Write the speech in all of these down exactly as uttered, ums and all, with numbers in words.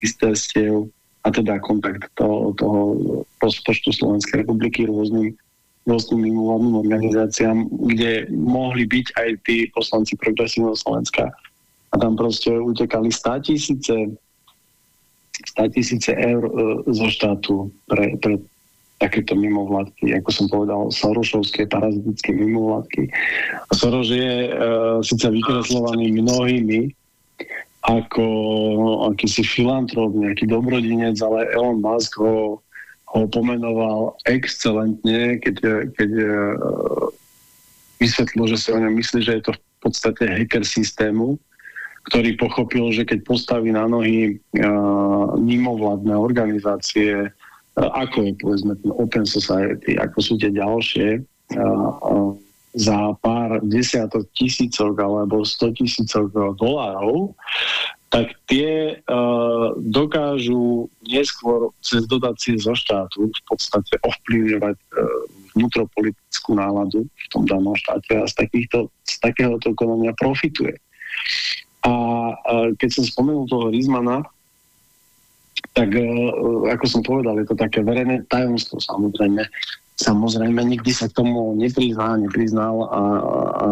existenciou a teda kontakt toho, toho rozpočtu Slovenskej republiky rôznym rôznym mimovládnym organizáciám, kde mohli byť aj tí poslanci Progresívneho Slovenska. A tam proste utekali státisíce státisíce eur e, zo štátu pre, pre takéto mimovládky, ako som povedal, Sorosovské parazitické mimovládky. A Soros je e, síce vykreslovaný mnohými ako akýsi filantrop, nejaký dobrodinec, ale Elon Musk ho ho pomenoval excelentne, keď, keď uh, vysvetlil, že si o ňom myslí, že je to v podstate hacker systému, ktorý pochopil, že keď postaví na nohy uh, mimovládne organizácie, uh, ako je povedzme ten Open Society, ako sú tie ďalšie, uh, uh, za pár desiatok tisícok alebo sto tisícok dolárov, tak tie uh, dokážu neskôr cez dotácie zo štátu v podstate ovplyvňovať uh, vnútropolitickú náladu v tom danom štáte a z, takýchto, z takéhoto konania profituje. A uh, keď som spomenul toho Rizmana, tak uh, ako som povedal, je to také verejné tajomstvo, samozrejme. Samozrejme, nikdy sa k tomu neprizná, nepriznal a, a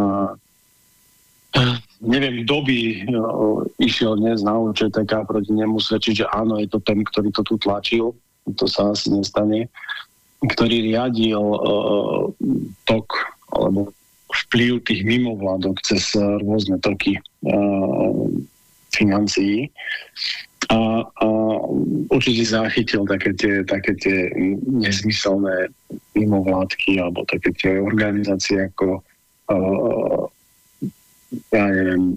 neviem, kto by no, išiel dnes na ú čé té ká proti nemu svedčiť, že áno, je to ten, ktorý to tu tlačil, to sa asi nestane, ktorý riadil uh, tok alebo vplyv tých mimovládok cez rôzne toky uh, financií. A, a určite zachytil také tie, také tie nezmyselné mimovládky alebo také tie organizácie ako uh, ja neviem,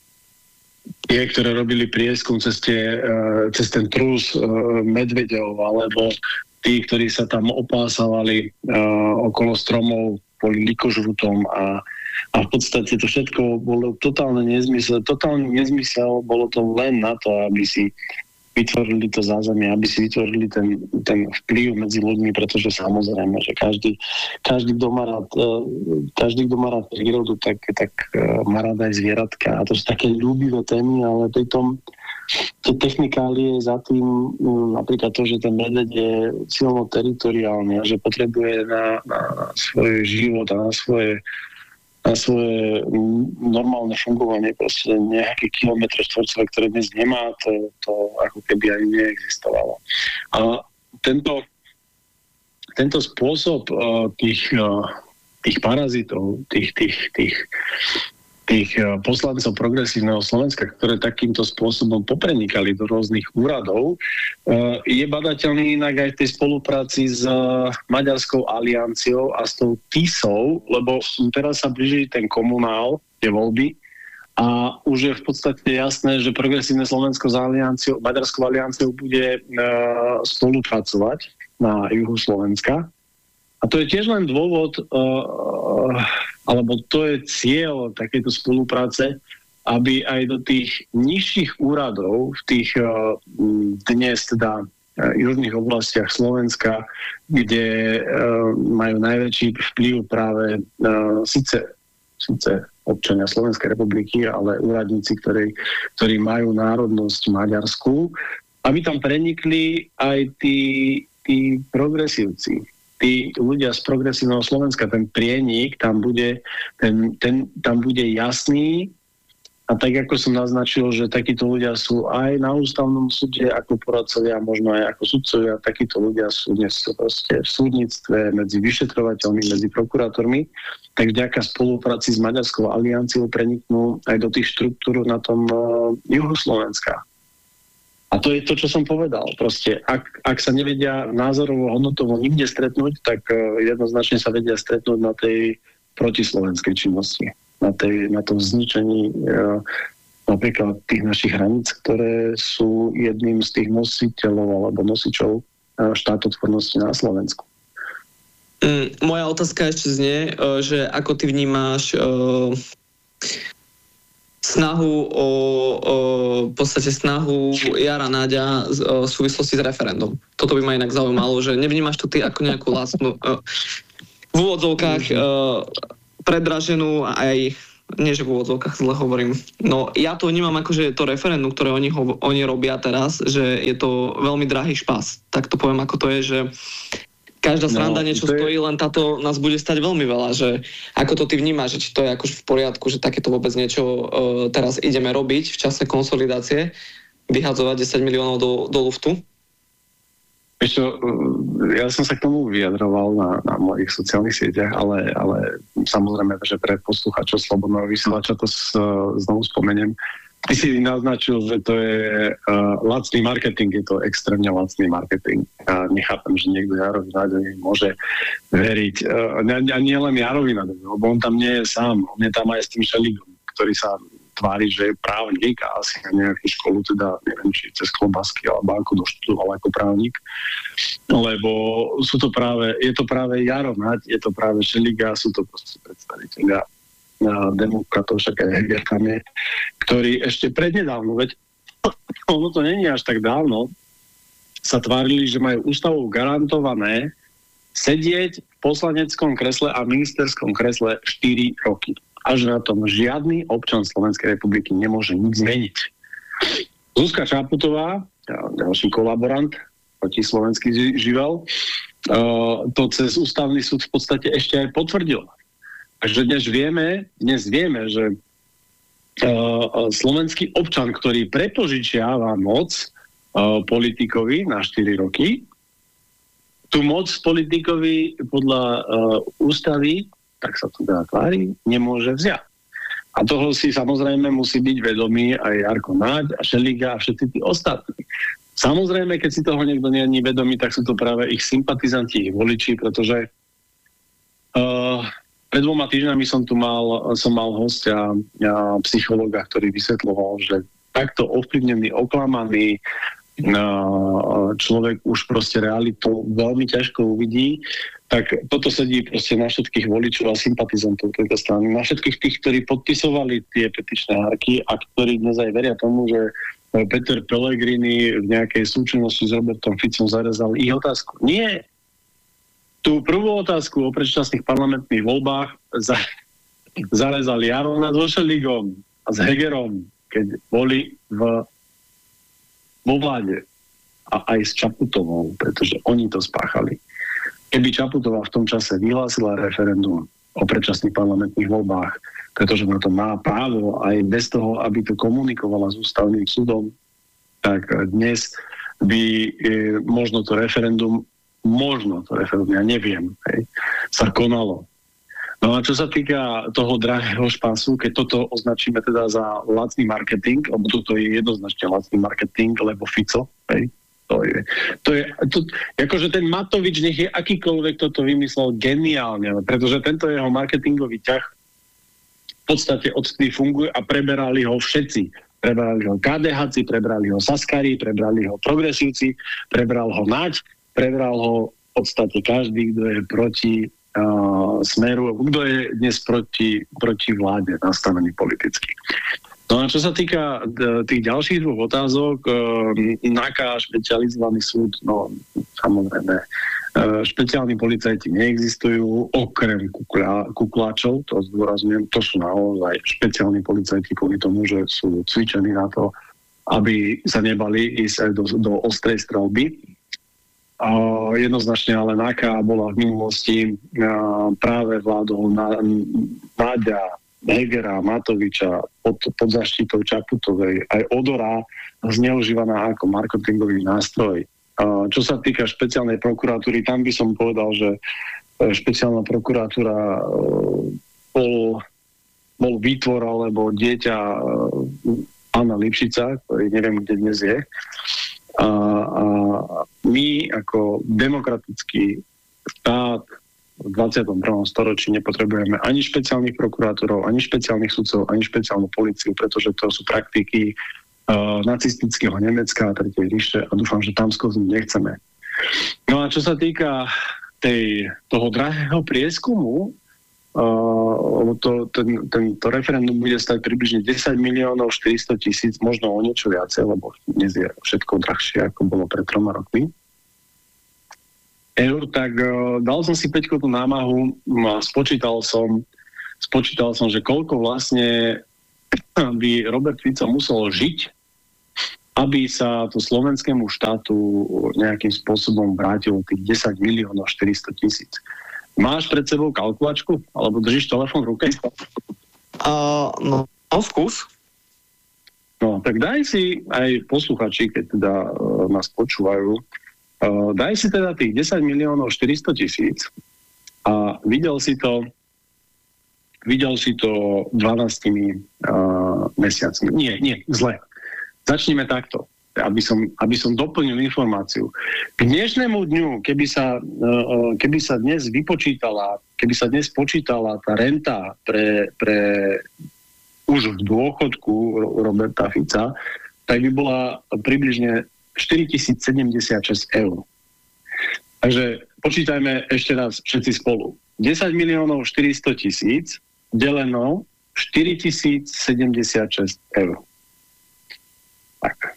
tie, ktoré robili prieskum cez, tie, uh, cez ten trus uh, medveďov, alebo tí, ktorí sa tam opásavali uh, okolo stromov kvôli likožrutom a, a v podstate to všetko bolo totálne nezmysel. Totálny nezmysel, bolo to len na to, aby si vytvorili to zázemie, aby si vytvorili ten, ten vplyv medzi ľuďmi, pretože samozrejme, že každý, každý, kto má rád, každý, kto má rád prírodu, tak, tak má rád aj zvieratka. A to sú také ľúbivé témy, ale pritom tie technikálie za tým, napríklad to, že ten medveď je silno teritoriálny a že potrebuje na, na svoj život a na svoje na svoje normálne fungovanie proste nejaké kilometre štvorcové, ktoré dnes nemá, to, to ako keby ani neexistovalo. A tento, tento spôsob uh, tých, uh, tých parazitov, tých, tých, tých, tých uh, poslancov Progresívneho Slovenska, ktoré takýmto spôsobom poprenikali do rôznych úradov, uh, je badateľný inak aj v tej spolupráci s uh, Maďarskou alianciou a s tou TISou, lebo teraz sa blíži ten komunál, tie voľby, a už je v podstate jasné, že Progresívne Slovensko s alianciou, Maďarskou alianciou bude uh, spolupracovať na juhu Slovenska. A to je tiež len dôvod, uh, alebo to je cieľ takéto spolupráce, aby aj do tých nižších úradov v tých uh, dnes teda uh, južných oblastiach Slovenska, kde uh, majú najväčší vplyv práve uh, síce, síce občania Slovenskej republiky, ale úradníci, ktorí, ktorí majú národnosť maďarskú, aby tam prenikli aj tí, tí progresívci. Tí ľudia z Progresívneho Slovenska, ten prienik tam bude, ten, ten, tam bude jasný a tak ako som naznačil, že takíto ľudia sú aj na ústavnom súde ako poradcovia, možno aj ako sudcovia, takíto ľudia sú dnes proste v súdnictve medzi vyšetrovateľmi, medzi prokurátormi, tak vďaka spolupráci s Maďarskou alianciou preniknú aj do tých štruktúr na tom uh, juhu Slovenska. A to je to, čo som povedal. Proste, ak, ak sa nevedia názorovo, hodnotovo nikde stretnúť, tak uh, jednoznačne sa vedia stretnúť na tej protislovenskej činnosti. Na, tej, na tom zničení uh, napríklad tých našich hraníc, ktoré sú jedným z tých nositeľov alebo nosičov uh, štátotvornosti na Slovensku. Mm, moja otázka ešte znie, uh, že ako ty vnímáš uh, snahu o, o v podstate snahu Jara Náďa v súvislosti s referendum. Toto by ma inak zaujímalo, že nevnímaš to ty ako nejakú lastnú v úvodzovkách predraženú aj nie že v úvodzovkách zle hovorím. No ja to vnímam ako, že to referendum, ktoré oni, ho, oni robia teraz, že je to veľmi drahý špás. Tak to poviem, ako to je, že každá sranda no, niečo je... stojí, len táto nás bude stať veľmi veľa, že ako to ty vnímaš, že či to je akož v poriadku, že takéto vôbec niečo uh, teraz ideme robiť v čase konsolidácie, vyhadzovať desať miliónov do, do luftu? Ešte, ja som sa k tomu vyjadroval na, na mojich sociálnych sieťach, ale, ale samozrejme, že pre poslucháčov Slobodného vysielača to s, znovu spomeniem. Ty si naznačil, že to je uh, lacný marketing, je to extrémne lacný marketing. Ja nechápem, že niekto Jarovi Náďovi môže veriť. Uh, a nie len Jarovi Náďovi, lebo on tam nie je sám. On je tam aj s tým Šeligom, ktorý sa tvári, že je právnik a asi na nejakú školu, teda neviem, či cez klobásky alebo ako doštudoval ako právnik. Lebo sú to práve, je to práve Jaro Naď, je to práve Šeliga, sú to proste predstaviteľia demokratov, však aj Heger tam je, ktorí ešte prednedávno, veď ono to není až tak dávno, sa tvárili, že majú ústavou garantované sedieť v poslaneckom kresle a ministerskom kresle štyri roky. Až na tom žiadny občan Slovenskej republiky nemôže nič zmeniť. Zuzka Čaputová, ďalší kolaborant proti slovenský živel, to cez ústavný súd v podstate ešte aj potvrdil. Takže dnes vieme, dnes vieme, že slovenský občan, ktorý prepožičiava moc politikovi na štyri roky, tú moc politikovi podľa ústavy, tak sa to teda tvári, nemôže vziať. A toho si samozrejme musí byť vedomý aj Jarko Naď a Šeliga a všetci tí ostatní. Samozrejme, keď si toho niekto nie je vedomý, tak sú to práve ich sympatizanti, ich voliči, pretože uh, pred dvoma týždňami som tu mal, som mal hostia, uh, psychologa, ktorý vysvetľoval, že takto ovplyvnený, oklamaný uh, človek už proste realitu veľmi ťažko uvidí. Tak toto sedí proste na všetkých voličov a sympatizantov tejto strany, na všetkých tých, ktorí podpisovali tie petičné hárky a ktorí dnes aj veria tomu, že Peter Pellegrini v nejakej súčinnosti s Robertom Ficom zarezal ich otázku. Nie. Tú prvú otázku o predčasných parlamentných voľbách za, zarezal Jaro Naď so Šeligom a s Hegerom, keď boli v, vo vláde a aj s Čaputovou, pretože oni to spáchali. Keby Čaputová v tom čase vyhlásila referendum o predčasných parlamentných voľbách, pretože na to má právo aj bez toho, aby to komunikovala s ústavným súdom, tak dnes by e, možno to referendum, možno to referendum, ja neviem, hej, sa konalo. No a čo sa týka toho drahého špásu, keď toto označíme teda za lacný marketing, lebo toto je jednoznačne lacný marketing, lebo Fico, hej, To je, to je to, akože ten Matovič, nech je akýkoľvek toto vymyslel geniálne, pretože tento jeho marketingový ťah v podstate odtedy funguje a preberali ho všetci. Prebrali ho ká dé háci, prebrali ho Saskari, prebrali ho progresívci, prebral ho Naď, prebral ho v podstate každý, kto je proti uh, Smeru, kto je dnes proti, proti vláde nastavený politicky. No a čo sa týka tých ďalších dvoch otázok, NAKA, špecializovaný súd, no samozrejme, špeciálni policajti neexistujú, okrem kukla, kukláčov, to zdôrazňujem, to sú naozaj špeciálni policajti kvôli tomu, že sú cvičení na to, aby sa nebali ísť aj do, do ostrej strelby. A jednoznačne ale NAKA bola v minulosti práve vládou Náďa, Hegera, Matoviča, pod, pod zaštitou Čaputovej, aj Odora zneužívaná ako marketingový nástroj. A čo sa týka špeciálnej prokuratúry, tam by som povedal, že špeciálna prokuratúra bol, bol výtvor alebo dieťa pána Lipšica, ktorý neviem, kde dnes je. A, a my ako demokratický štát v dvadsiatom prvom storočí nepotrebujeme ani špeciálnych prokurátorov, ani špeciálnych sudcov, ani špeciálnu políciu, pretože to sú praktiky uh, nacistického Nemecka a Tretej ríše a dúfam, že tam skôr nechceme. No a čo sa týka tej, toho drahého prieskumu, uh, to, ten, ten, to referendum bude stať približne desať miliónov štyristo tisíc, možno o niečo viacej, lebo dnes je všetko drahšie, ako bolo pred troma rokmi. Eur, tak uh, dal som si Peťko tú námahu a spočítal som, spočítal som, že koľko vlastne by Robert Fico musel žiť, aby sa to slovenskému štátu nejakým spôsobom vrátilo tých desať miliónov štyristo tisíc. Máš pred sebou kalkulačku? Alebo držíš telefón v ruke? Uh, no, no, skús. No, tak daj si aj posluchači, keď teda uh, nás počúvajú, uh, daj si teda tých desať miliónov štyristo tisíc a videl si to videl si to dvanástimi uh, mesiacmi. Nie, nie, zle. Začneme takto, aby som, aby som doplnil informáciu. K dnešnému dňu, keby sa, uh, keby sa dnes vypočítala, keby sa dnes počítala tá renta pre, pre už v dôchodku Roberta Fica, tak by bola približne štyritisíc sedemdesiatšesť eur. Takže počítajme ešte raz všetci spolu. desať miliónov štyristo tisíc deleno štyritisíc sedemdesiatšesť eur. Tak.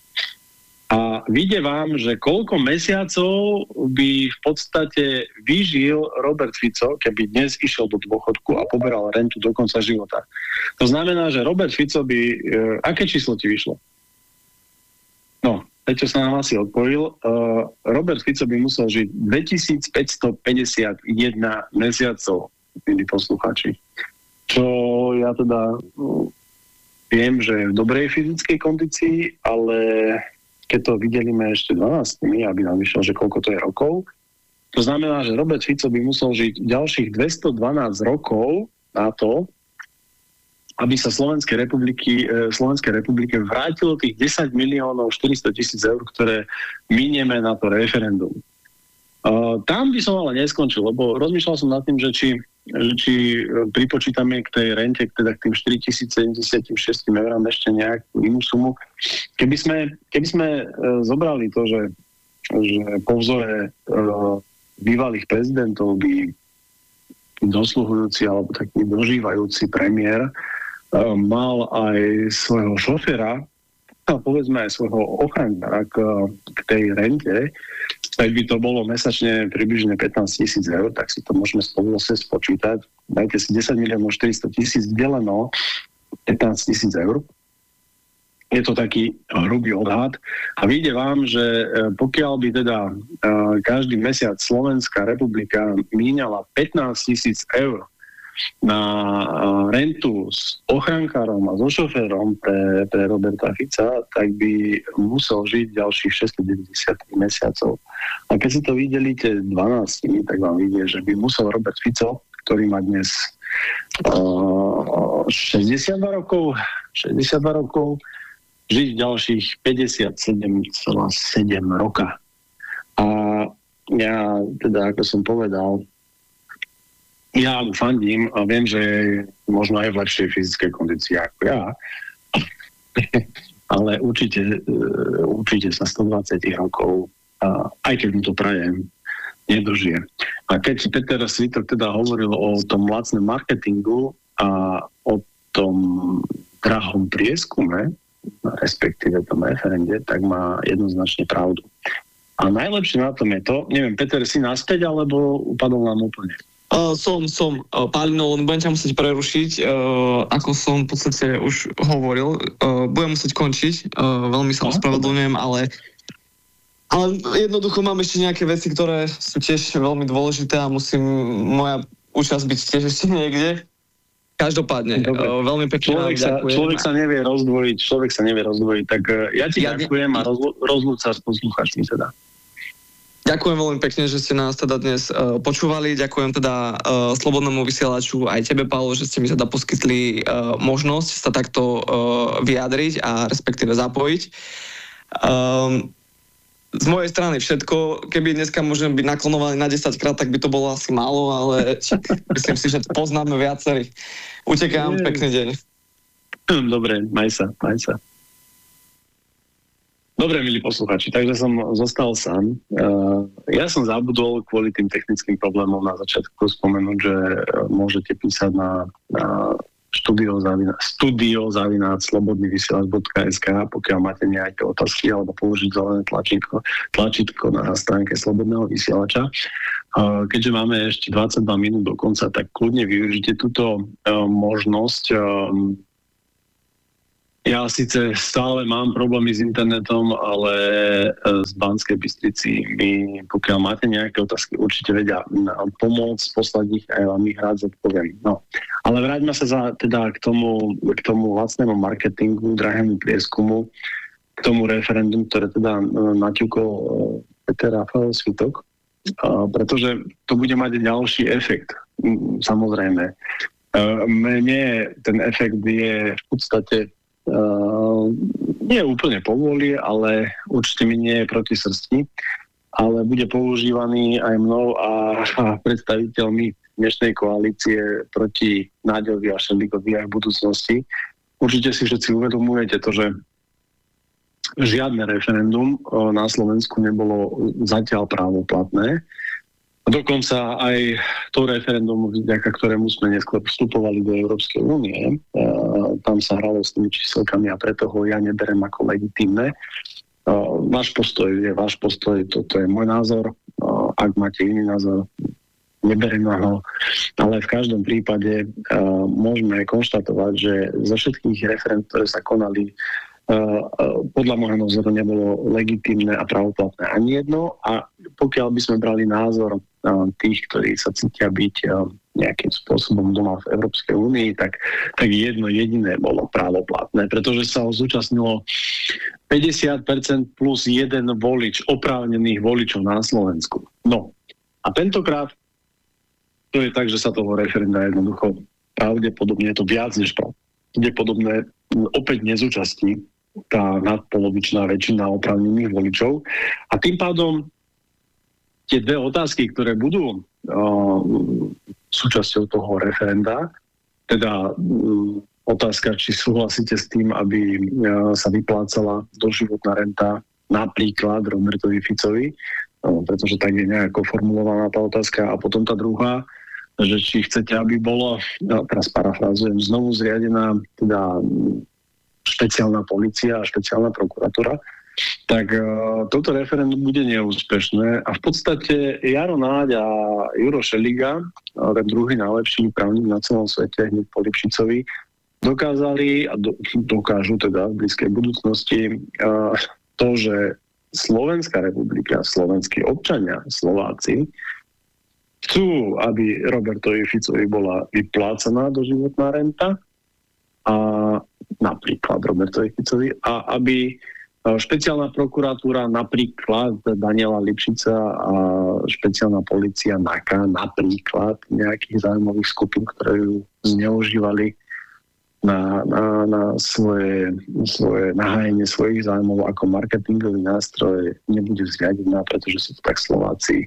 A vyjde vám, že koľko mesiacov by v podstate vyžil Robert Fico, keby dnes išiel do dôchodku a poberal rentu do konca života. To znamená, že Robert Fico by... E, aké číslo ti vyšlo? No, Peťo sa nám asi odpojil. E, Robert Fico by musel žiť dvetisícpäťstopäťdesiatjeden mesiacov, milí poslucháči. Čo ja teda no, viem, že je v dobrej fyzickej kondícii, ale... keď to videlíme ešte dvanástimi, aby nám vyšlo, že koľko to je rokov. To znamená, že Robert Fico by musel žiť ďalších dvestodvanásť rokov na to, aby sa Slovenskej republiky, eh, Slovenskej republike vrátilo tých desať miliónov štyristo tisíc eur, ktoré minieme na to referendum. Uh, tam by som ale neskončil, lebo rozmýšľal som nad tým, že či, že či pripočítame k tej rente, teda k tým štyritisíc sedemdesiatšesť eurám ešte nejakú inú sumu. Keby sme, keby sme uh, zobrali to, že, že po vzore uh, bývalých prezidentov by dosluhujúci alebo taký dožívajúci premiér uh, mal aj svojho šoféra a povedzme aj svojho ochrankára k, k tej rente, tak by to bolo mesačne približne pätnásť tisíc eur, tak si to môžeme spolu zase spočítať. Dajte si desať miliónov štyristo tisíc deleno pätnásť tisíc eur. Je to taký hrubý odhad. A vyjde vám, že pokiaľ by teda každý mesiac Slovenská republika míňala pätnásť tisíc eur na rentu s ochrankárom a so šoférom pre, pre Roberta Fica, tak by musel žiť ďalších šesťstodeväťdesiat mesiacov. A keď si to videlíte dvanástimi, tak vám vidie, že by musel Robert Fico, ktorý má dnes uh, šesťdesiatdva rokov, šesťdesiatdva rokov, žiť ďalších päťdesiatsedem celá sedem roka. A ja, teda, ako som povedal, ja mu fandím a viem, že možno aj v lepšej fyzickej kondícii ako ja, ale určite, určite sa stodvadsať rokov, aj keď mu to prajem, nedožije. A keď Peter Svitok teda hovoril o tom lacnom marketingu a o tom drahom prieskume, respektíve tom referende, tak má jednoznačne pravdu. A najlepšie na tom je to, neviem, Peter, si naspäť, alebo upadol nám úplne? Uh, som, som, uh, Pálino, len budem ťa musieť prerušiť, uh, ako som v podstate už hovoril, uh, budem musieť končiť, uh, veľmi sa ospravedlňujem, ale, ale jednoducho mám ešte nejaké veci, ktoré sú tiež veľmi dôležité a musím, moja účasť byť tiež ešte niekde. Každopádne, uh, veľmi pekne človek sa, ďakujem. Človek sa nevie rozdvojiť, človek sa nevie rozdvojiť, tak uh, ja ti ja ďakujem ne... a rozlu, rozlúč sa s poslucháčmi teda. Ďakujem veľmi pekne, že ste nás teda dnes uh, počúvali. Ďakujem teda uh, Slobodnému vysielaču aj tebe, Paolo, že ste mi teda poskytli uh, možnosť sa takto uh, vyjadriť a respektíve zapojiť. Um, z mojej strany všetko. Keby dneska môžeme byť naklonovaní na desaťkrát, tak by to bolo asi málo, ale myslím si, že poznáme viacerých. Utekám, pekný deň. Dobre, maj sa, maj sa. Dobre, milí posluchači, takže som zostal sám. Ja som zabudol kvôli tým technickým problémom na začiatku spomenúť, že môžete písať na, na studio zavináč slobodný vysielač bodka es ká, pokiaľ máte nejaké otázky alebo použiť zelené tlačítko, tlačítko na stránke Slobodného vysielača. Keďže máme ešte dvadsaťdva minút do konca, tak kľudne využite túto možnosť. Ja síce stále mám problémy s internetom, ale z Banskej Bystrici mi, pokiaľ máte nejaké otázky, určite vedia pomôcť, poslať ich a ja vám ich rád zodpoviem. No. Ale vráťme sa za, teda k tomu, k tomu lacnému marketingu, drahému prieskumu, k tomu referendum, ktoré teda naťukol Peter Rafael Svitok, pretože to bude mať ďalší efekt, samozrejme. Mne ten efekt je v podstate Uh, nie úplne povoli, ale určite mi nie je proti srsti, ale bude používaný aj mnou a, a predstaviteľmi dnešnej koalície proti Náďovi a Šelikovi aj v budúcnosti. Určite si všetci uvedomujete to, že žiadne referendum uh, na Slovensku nebolo zatiaľ právoplatné. Dokonca aj to referendum, vďaka ktorému sme neskôr vstupovali do Európskej únie, tam sa hralo s tými číselkami a preto ho ja neberem ako legitímne. Váš postoj je váš postoj, toto je môj názor. Ak máte iný názor, neberiem ho. Ale v každom prípade môžeme konštatovať, že zo všetkých referend, ktoré sa konali, podľa môjho názoru nebolo legitímne a pravoplatné ani jedno. A pokiaľ by sme brali názor tých, ktorí sa cítia byť nejakým spôsobom doma v Európskej únii, tak, tak jedno jediné bolo právoplatné, pretože sa ho zúčastnilo päťdesiat percent plus jeden volič, oprávnených voličov na Slovensku. No a tentokrát to je tak, že sa toho referenda jednoducho pravdepodobne, je to viac než pravdepodobné, opäť nezúčastní tá nadpolovičná väčšina oprávnených voličov. A tým pádom tie dve otázky, ktoré budú uh, súčasťou toho referenda, teda um, otázka, či súhlasíte s tým, aby uh, sa vyplácala doživotná renta napríklad Robertovi Ficovi, uh, pretože tak je nejako formulovaná tá otázka. A potom tá druhá, že či chcete, aby bolo, no, teraz parafrázujem, znovu zriadená teda špeciálna polícia a špeciálna prokuratúra, tak uh, toto referendum bude neúspešné a v podstate Jaro Náď a Juro Šeliga, uh, ten druhý najlepší právnik na celom svete, hneď po Lipšicovi, dokázali a do, dokážu teda v blízkej budúcnosti uh, to, že Slovenská republika, slovenskí občania, Slováci, chcú, aby Robertovi Ficovi bola vyplácaná doživotná renta a napríklad Robertovi Ficovi a aby špeciálna prokuratúra, napríklad Daniela Lipšica a špeciálna polícia NAKA, napríklad nejakých zájmových skupín, ktoré ju zneužívali na, na, na svoje, svoje nahájenie svojich zájmov ako marketingový nástroj, nebude zriadená, pretože sú to tak Slováci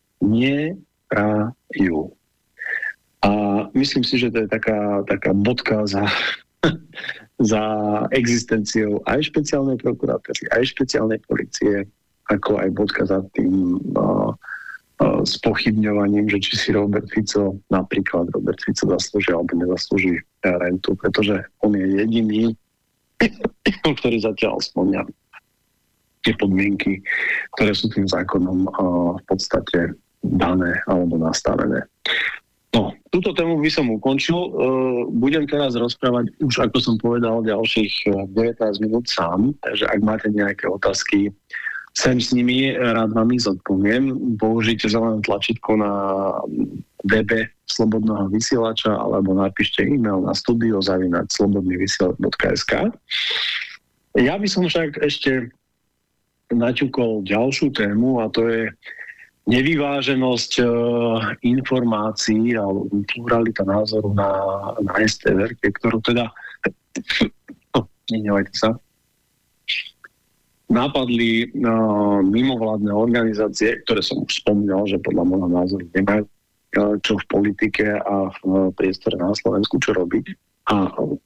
neprajú. A myslím si, že to je taká, taká bodka za za existenciou aj špeciálnej prokuratúry, aj špeciálnej polície, ako aj bodka za tým uh, uh, spochybňovaním, že či si Robert Fico, napríklad Robert Fico zaslúži alebo nezaslúži rentu, pretože on je jediný, ktorý zatiaľ spomňa tie podmienky, ktoré sú tým zákonom uh, v podstate dané alebo nastavené. No, túto tému by som ukončil. Uh, budem teraz rozprávať už, ako som povedal, ďalších devätnásť minút sám, takže ak máte nejaké otázky, sem s nimi, rád vám ich zodpoviem. Použite zelené tlačítko na webe Slobodného vysielača alebo napíšte e-mail na studio zavináč slobodný vysielač bodka es ká. Ja by som však ešte naťukol ďalšiu tému a to je nevyváženosť e, informácií alebo pluralita názoru na, na es té vé, ktorú teda no, nenevajte sa, napadli e, mimovládne organizácie, ktoré som už spomínal, že podľa môjho názoru nemajú e, čo v politike a v priestore na Slovensku čo robiť. A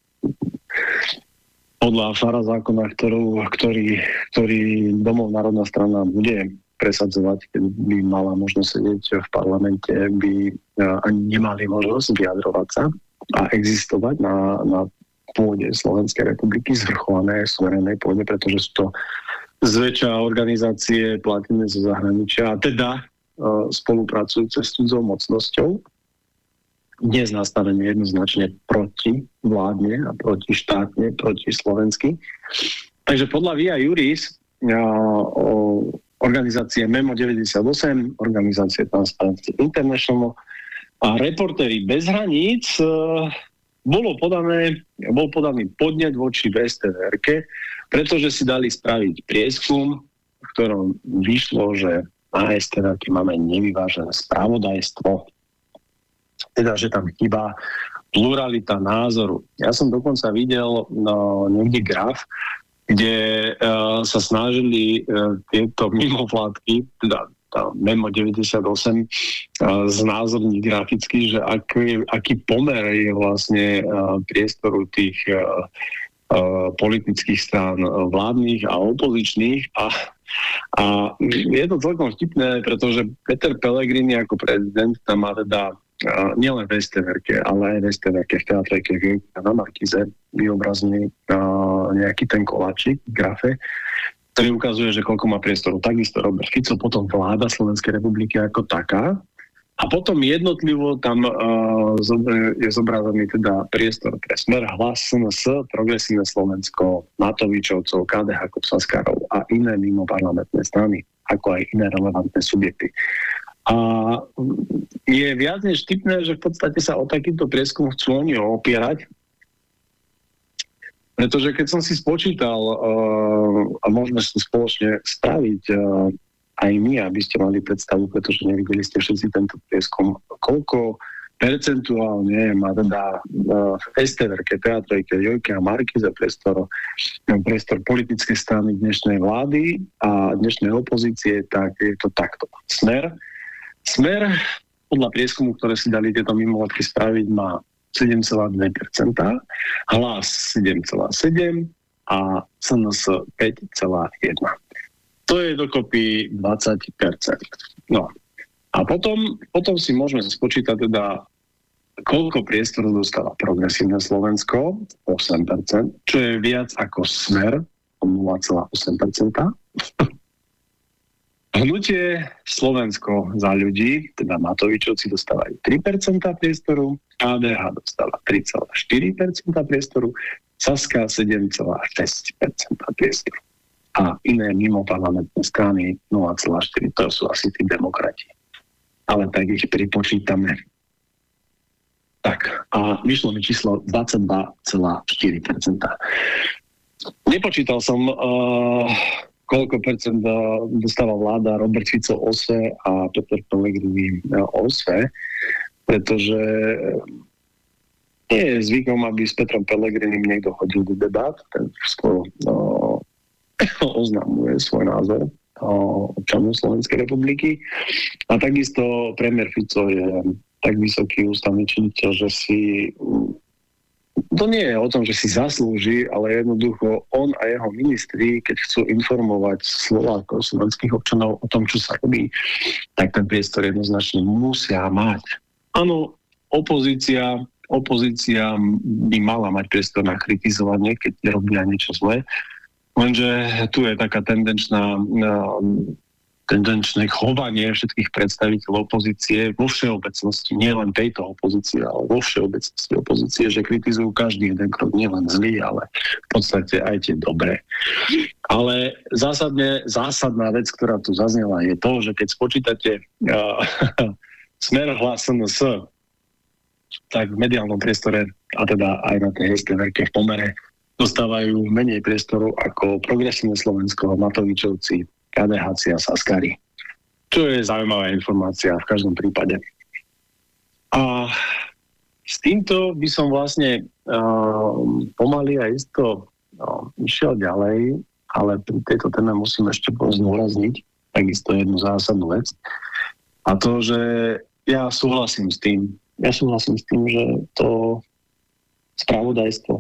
podľa fara zákona, ktorú, ktorý, ktorý Domov národná strana bude presadzovať, keď by mala možnosť sedieť v parlamente, by ani nemali možnosť vyjadrovať sa a existovať na, na pôde Slovenskej republiky, zvrchované suverénnej pôde, pretože sú to zväčša organizácie platené zo zahraničia a teda uh, spolupracujúce s cudzou mocnosťou. Dnes nastavené jednoznačne proti vládne a proti štátne, proti slovensky. Takže podľa Via Juris uh, organizácie Memo deväťdesiatosem, organizácie Transparency International a Reportéri bez hraníc uh, bolo podané, bol podaný podnet voči vé es té vé erke, pretože si dali spraviť prieskum, v ktorom vyšlo, že na es té vé erke máme nevyvážené spravodajstvo, teda, že tam chýba pluralita názoru. Ja som dokonca videl no, niekde graf, kde uh, sa snažili uh, tieto mimovládky, teda tá Memo deväťdesiatosem, uh, znázorniť graficky, že aký, aký pomer je vlastne uh, priestoru tých uh, uh, politických strán uh, vládnych a opozičných a, a je to celkom vtipné, pretože Peter Pellegrini ako prezident tam má teda uh, nielen v es té vé erke, ale aj v es té vé erke, v teatrejke, na Markize vyobrazený uh, nejaký ten koláčik v grafe, ktorý ukazuje, že koľko má priestoru. Takisto Robert Fico, potom vláda Slovenskej republiky ako taká. A potom jednotlivo tam uh, je zobrazený teda priestor pre Smer, Hlas, es en es, Progresívne Slovensko, Matovičovcov, ká dé há, Saskarov a iné mimoparlamentné strany, ako aj iné relevantné subjekty. A je viac než vtipné, že v podstate sa o takýto prieskum chcú oni opierať, pretože keď som si spočítal, uh, a môžeme si spoločne spraviť uh, aj my, aby ste mali predstavu, pretože nevideli ste všetci tento prieskum, koľko percentuálne má teda uh, v es té vé erke, Teatrejke, Jojke a Markize priestor, priestor politické strany dnešnej vlády a dnešnej opozície, tak je to takto. Smer, Smer podľa prieskumu, ktoré si dali tieto mimovládky spraviť, má sedem celá dva percentá, Hlas sedem celá sedem a es en es päť celá jeden. To je dokopy dvadsať percent. No. A potom, potom si môžeme spočítať teda, koľko priestoru dostáva Progresívne Slovensko, osem percent, čo je viac ako Smer, nula celá osem percenta. Hnutie Slovensko za ľudí, teda Matovičovci dostávajú tri percentá priestoru, ká dé há dostáva tri celá štyri percenta priestoru, Saska sedem celá šesť percenta priestoru. A iné mimoparlamentné strany nula celá štyri, to sú asi tí demokrati. Ale tak ich pripočítame. Tak, a vyšlo mi číslo dvadsaťdva celá štyri percenta. Nepočítal som... Uh, koľko percent dostáva vláda Robert Fico ó es é a Peter Pellegrini ó es é, pretože nie je zvykom, aby s Petrom Pellegrinim niekto chodil do debát, ten skôr no, oznamuje svoj názor občanov Slovenskej republiky. A takisto premiér Fico je tak vysoký ústavný činiteľ, že si... To nie je o tom, že si zaslúži, ale jednoducho on a jeho ministri, keď chcú informovať Slovákov, slovenských občanov o tom, čo sa robí, tak ten priestor jednoznačne musia mať. Áno, opozícia, opozícia by mala mať priestor na kritizovanie, keď robia niečo zlé, lenže tu je taká tendenčná tendenčné chovanie všetkých predstaviteľov opozície vo všeobecnosti, nie len tejto opozície, ale vo všeobecnosti opozície, že kritizujú každý jeden krok, nielen zlý, ale v podstate aj tie dobré. Ale zásadne, zásadná vec, ktorá tu zaznela, je to, že keď spočítate uh, Smer, Hlas, es en es, tak v mediálnom priestore, a teda aj na tej es té vé erke v pomere, dostávajú menej priestoru ako Progresívne Slovensko, Matovičovci, ká dé há a Saskari. Čo je zaujímavá informácia v každom prípade. A s týmto by som vlastne uh, pomaly a isto uh, išiel ďalej, ale pri tejto téme musím ešte zdôrazniť takisto jednu zásadnú vec. A to, že ja súhlasím s tým, ja súhlasím s tým, že to spravodajstvo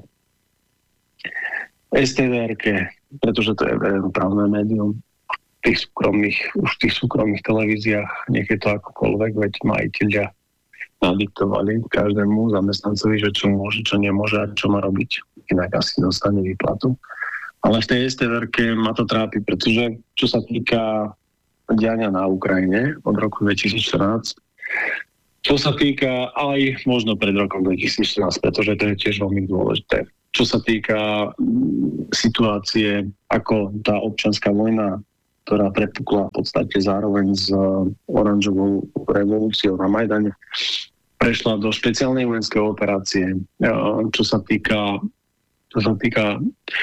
es té vé erke, pretože to je verejnoprávne médium, v tých súkromných, už v tých súkromných televíziách, nech je to akokoľvek, veď majiteľia nadiktovali každému zamestnancovi, že čo môže, čo nemôže a čo má robiť. Inak asi dostane výplatu. Ale v tej es té verke ma to trápi, pretože čo sa týka diania na Ukrajine od roku dvetisícštrnásť, čo sa týka aj možno pred rokom dvetisícštrnásť, pretože to je tiež veľmi dôležité. Čo sa týka situácie, ako tá občianská vojna, ktorá prepukla v podstate zároveň s oranžovou revolúciou na Majdane, prešla do špeciálnej vojenskej operácie. Čo sa týka, čo sa týka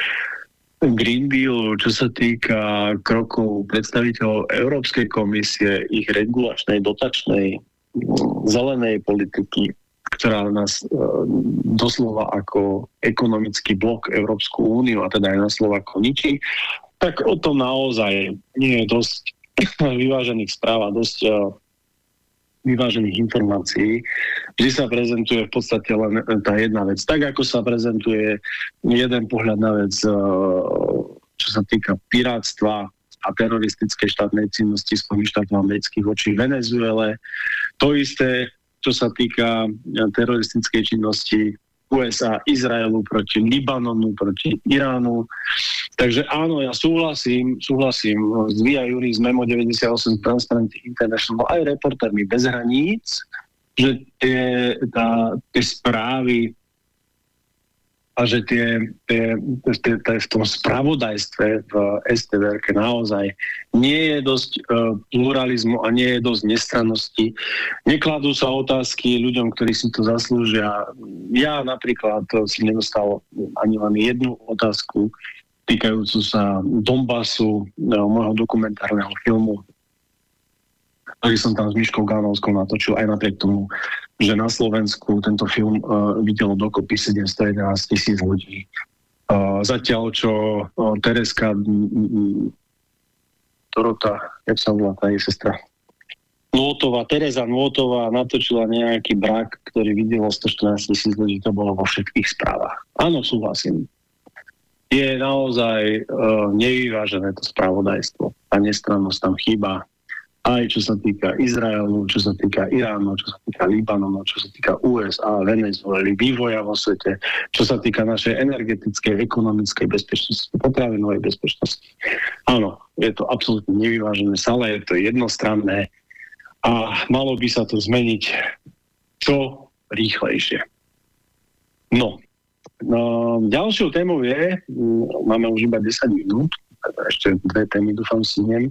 Green Deal, čo sa týka krokov predstaviteľov Európskej komisie, ich regulačnej, dotačnej, zelenej politiky, ktorá nás e, doslova ako ekonomický blok Európsku úniu, a teda aj na Slováko ničí, tak o tom naozaj nie je dosť vyvážených správ a dosť e, vyvážených informácií. Vždy sa prezentuje v podstate len tá jedna vec. Tak, ako sa prezentuje jeden pohľad na vec, e, čo sa týka pirátstva a teroristickej štátnej činnosti Spojených štátov amerických voči Venezuele. To isté, čo sa týka teroristickej činnosti ú es á, Izraelu proti Libanonu, proti Iránu. Takže áno, ja súhlasím, súhlasím s Via Juris Memo deväťdesiatosem Transparency International aj Reportérmi bez hraníc, že tie, tá, tie správy a že tie, tie, tie, tie v tom spravodajstve v es té verke naozaj nie je dosť uh, pluralizmu a nie je dosť nestrannosti. Nekladú sa otázky ľuďom, ktorí si to zaslúžia. Ja napríklad si nedostal ani len jednu otázku týkajúcu sa Donbasu, uh, môjho dokumentárneho filmu, ktorý som tam s Miškou Gánovskou natočil, aj napriek tomu, že na Slovensku tento film uh, videlo dokopy sedemstojedenásť tisíc ľudí. Uh, zatiaľ, čo uh, Tereska m, m, Dorota, jak sa volá tá jej sestra? Nôtová, Tereza Nôtová natočila nejaký brak, ktorý videlo stoštrnásť tisíc ľudí, to bolo vo všetkých správach. Áno, súhlasím. Je naozaj uh, nevyvážené to spravodajstvo. A nestrannosť tam chýba. Aj čo sa týka Izraelu, čo sa týka Iránu, čo sa týka Libanonu, čo sa týka ú es á, Venezuely, vývoja vo svete, čo sa týka našej energetickej, ekonomickej bezpečnosti, potravinovej bezpečnosti. Áno, je to absolútne nevyvážené, ale je to jednostranné a malo by sa to zmeniť čo rýchlejšie. No, no ďalšou témou je, máme už iba desať minút, ešte dve témy, dúfam, si nem,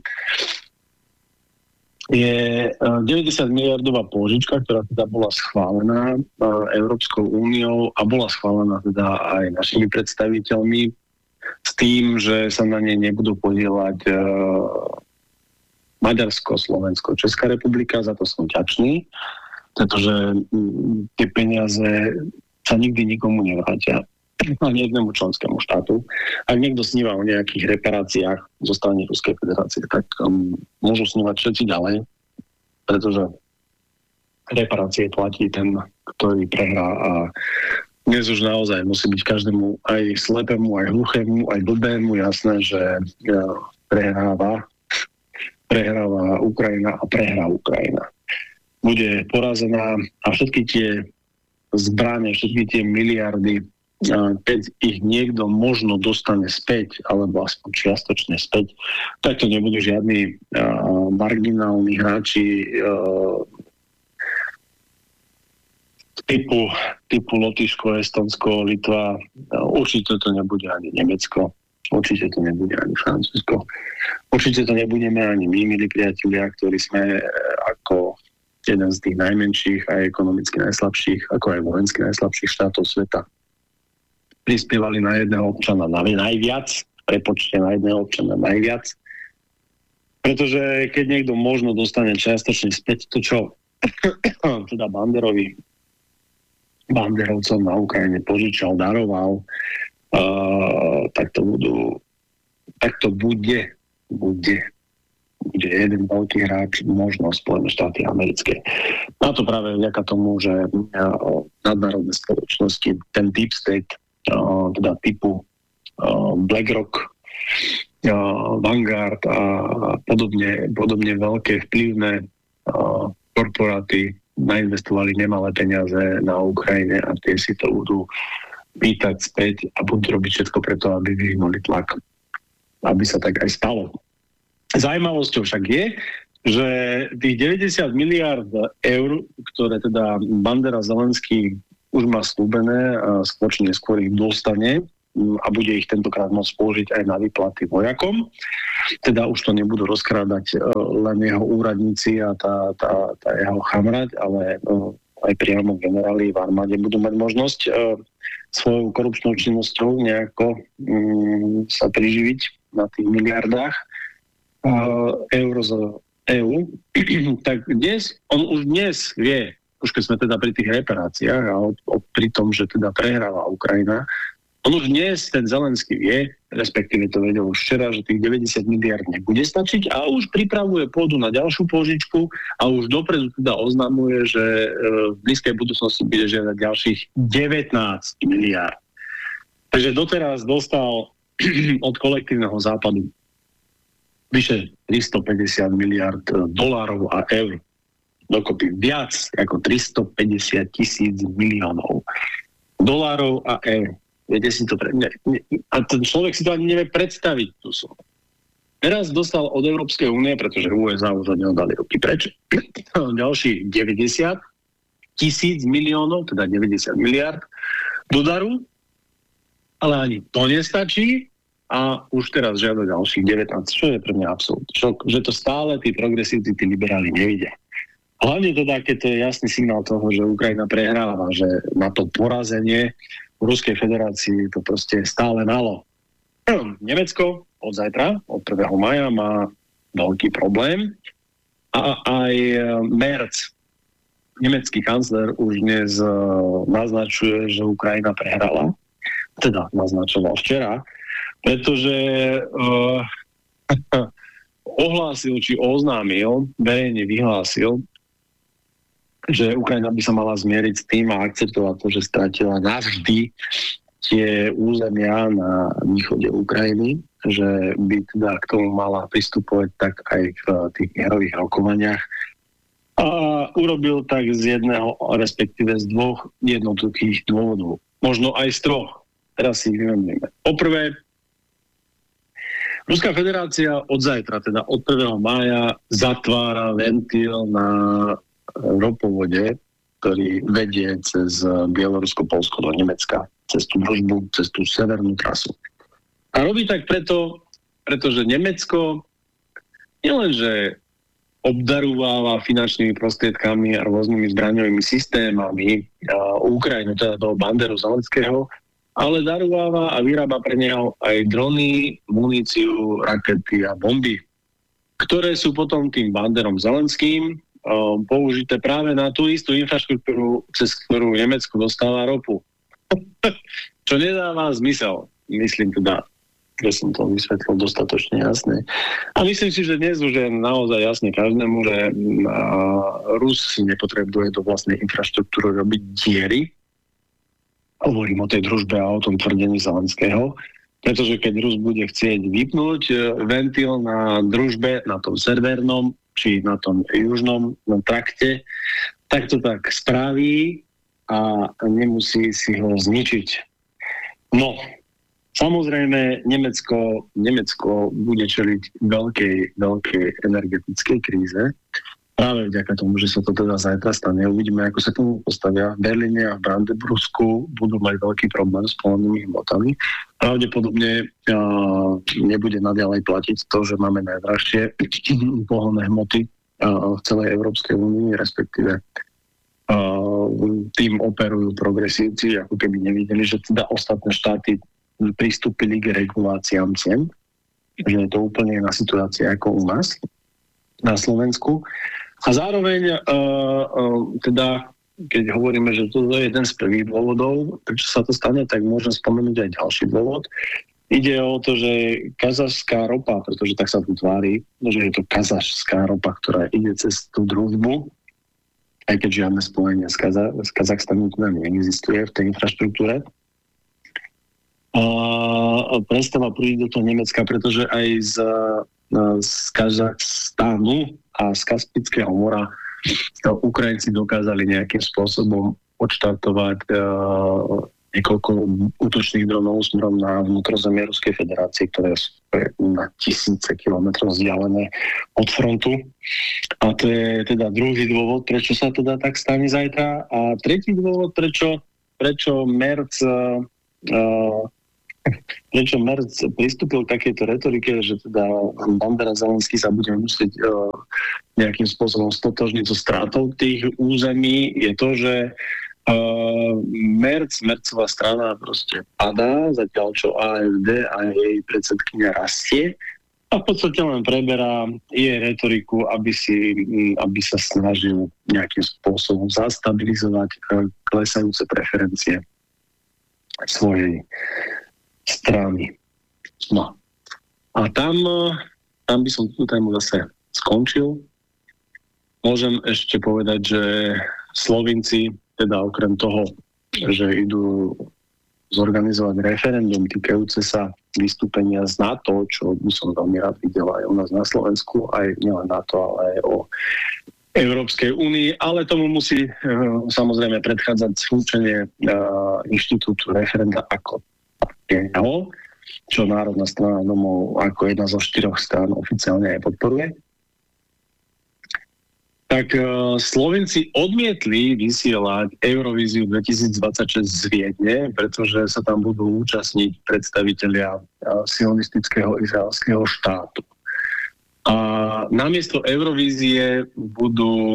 je deväťdesiat miliardová pôžička, ktorá teda bola schválená Európskou úniou a bola schválená teda aj našimi predstaviteľmi s tým, že sa na nej nebudú podieľať Maďarsko, Slovensko, Česká republika. Za to som vďačný, pretože tie peniaze sa nikdy nikomu nevrátia, ani jednému členskému štátu. Ak niekto sníva o nejakých reparáciách zo strany Ruskej federácie, tak um, môžu snívať všetci ďalej, pretože reparácie platí ten, ktorý prehrá a dnes už naozaj musí byť každému aj slepému, aj hluchému, aj blbému jasné, že uh, prehráva, prehráva Ukrajina a prehrá Ukrajina. Bude porazená a všetky tie zbrane, všetky tie miliardy, keď ich niekto možno dostane späť, alebo aspoň čiastočne späť, tak to nebudú žiadni uh, marginálni hráči uh, typu, typu Lotyšsko, Estonsko, Litva. Uh, určite to nebude ani Nemecko, určite to nebude ani Francúzsko. Určite to nebudeme ani my, milí priatelia, ktorí sme uh, ako jeden z tých najmenších a ekonomicky najslabších, ako aj vojensky najslabších štátov sveta prispievali na jedného občana na najviac, prepočte na jedného občana najviac. Pretože keď niekto možno dostane čiastočne späť to, čo teda Banderovi, Banderovcom na Ukrajine požičal, daroval, uh, tak to budú, tak to bude, bude, bude jeden veľký hráč, možno Spojené štáty americké. A to práve vďaka tomu, že uh, nadnárodné spoločnosti, ten deep state, Uh, teda typu uh, BlackRock, uh, Vanguard a podobne, podobne veľké vplyvné uh, korporáty nainvestovali nemalé peniaze na Ukrajine a tie si to budú pýtať späť a budú robiť všetko preto, aby vyvinuli tlak. Aby sa tak aj stalo. Zaujímavosťou však je, že tých deväťdesiat miliárd eur, ktoré teda Bandera Zelenský už má slúbené a skôr či neskôr ich dostane a bude ich tentokrát môcť použiť aj na výplaty vojakom. Teda už to nebudú rozkrádať len jeho úradníci a tá, tá, tá jeho chamrať, ale aj priamo generáli v armáde budú mať možnosť svojou korupčnou činnosťou nejako um, sa priživiť na tých miliardách uh, eur z é ú. Tak dnes, on už dnes vie, už keď sme teda pri tých reparáciách a od, od, pri tom, že teda prehráva Ukrajina, on už dnes, ten Zelenský vie, respektíve to vedel už včera, že tých deväťdesiat miliárd nebude stačiť a už pripravuje pôdu na ďalšiu pôžičku a už dopredu teda oznamuje, že e, v blízkej budúcnosti bude žiadať ďalších devätnásť miliárd. Takže doteraz dostal od kolektívneho západu vyše tristopäťdesiat miliárd dolárov a eur. Dokopy viac ako tristopäťdesiat tisíc miliónov dolárov a eur. Viete si to pre... ne, ne, a ten človek si to ani nevie predstaviť tú sumu. Teraz dostal od Európskej únie, pretože ú es á už od neho dali ruky preč, ďalších deväťdesiat tisíc miliónov, teda deväťdesiat miliárd do daru, ale ani to nestačí a už teraz žiada ďalších devätnásť, čo je pre mňa absolút šok, že to stále tí progresívci, tí liberáli nevidia. Hlavne teda, keď to je jasný signál toho, že Ukrajina prehráva, že na to porazenie v Ruskej federácii to proste je stále málo. Nemecko od zajtra, od prvého mája má veľký problém a aj Merz, nemecký kancler, už dnes naznačuje, že Ukrajina prehrala. Teda naznačoval včera, pretože uh, ohlásil, či oznámil, verejne vyhlásil, že Ukrajina by sa mala zmieriť s tým a akceptovať to, že stratila navždy tie územia na východe Ukrajiny, že by teda k tomu mala pristupovať tak aj v tých mierových rokovaniach. A urobil tak z jedného, respektíve z dvoch jednoduchých dôvodov. Možno aj z troch. Teraz si ich vymenujeme. Poprvé, Ruská federácia od zajtra, teda od prvého mája, zatvára ventil na ropovode, ktorý vedie cez Bielorusko-Polsko do Nemecka, cez tú družbu, cez tú severnú trasu. A robí tak preto, pretože Nemecko nielenže obdarúváva finančnými prostriedkami a rôznymi zbraňovými systémami a Ukrajinu, teda toho Banderu Zelenského, ale darúváva a vyrába pre neho aj drony, muníciu, rakety a bomby, ktoré sú potom tým Banderom Zelenským použité práve na tú istú infraštruktúru, cez ktorú Nemecko dostáva ropu. Čo nedáva zmysel. Myslím teda, že som to vysvetlil dostatočne jasne. A myslím si, že dnes už je naozaj jasne každému, že Rus si nepotrebuje do vlastnej infraštruktúry robiť diery. Hovorím o tej družbe a o tom tvrdení Zelenského. Pretože keď Rus bude chcieť vypnúť ventil na družbe, na tom severnom, či na tom južnom na trakte, tak to tak spraví a nemusí si ho zničiť. No, samozrejme, Nemecko, Nemecko bude čeliť veľkej, veľkej energetickej kríze. Práve vďaka tomu, že sa to teda zajtra stane. Uvidíme, ako sa tomu postavia. V Berlíne a v Brandenbursku budú mať veľký problém s pohonnými hmotami. Pravdepodobne uh, nebude naďalej platiť to, že máme najdražšie pohonné hmoty uh, v celej Európskej únii, respektíve uh, tým operujú progresívci, ako keby nevideli, že teda ostatné štáty pristúpili k reguláciám cien. Že je to úplne iná situácia ako u nás na Slovensku. A zároveň uh, uh, teda, keď hovoríme, že to je jeden z prvých dôvodov, prečo sa to stane, tak môžem spomenúť aj ďalší dôvod. Ide o to, že kazašská ropa, pretože tak sa tu tvári, že je to kazašská ropa, ktorá ide cez tú družbu, aj keď žiadne spojenie s, Kaza- s Kazachstanom neexistuje v tej infraštruktúre. A prestáva prúdiť do toho Nemecka, pretože aj z z Kazachstánu a z Kaspického mora Ukrajinci dokázali nejakým spôsobom odštartovať uh, niekoľko útočných dronov smerom na vnútrozemie Ruskej federácie, ktoré sú na tisíce kilometrov vzdialené od frontu. A to je teda druhý dôvod, prečo sa teda tak stane zajtra. A tretí dôvod, prečo, prečo Merc uh, prečo Merc pristúpil k takejto retorike, že teda Bandera Zelenský sa bude musieť uh, nejakým spôsobom stotožniť so strátou tých území, je to, že uh, Merc, Mercová strana proste padá, zatiaľ čo á ef dé a jej predsedkynia rastie a v podstate len preberá jej retoriku, aby, si, aby sa snažil nejakým spôsobom zastabilizovať uh, klesajúce preferencie svojej strany. No. A tam, tam by som tú tému zase skončil. Môžem ešte povedať, že Slovinci, teda okrem toho, že idú zorganizovať referendum týkajúce sa vystúpenia z NATO, čo by som veľmi rád videl aj u nás na Slovensku, aj nielen NATO, ale aj o Európskej únii, ale tomu musí uh, samozrejme predchádzať slúčenie uh, inštitútu referenda ako jeho, čo Národná strana domov ako jedna zo štyroch strán oficiálne aj podporuje. Tak uh, Slovenci odmietli vysielať Eurovíziu dvetisícdvadsaťšesť z Viedne, pretože sa tam budú účastniť predstavitelia uh, sionistického izraelského štátu. A namiesto Eurovízie budú